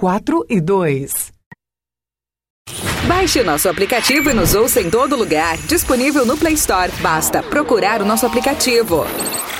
4 e 2. Baixe o nosso aplicativo e nos ouça em todo lugar. Disponível no Play Store. Basta procurar o nosso aplicativo.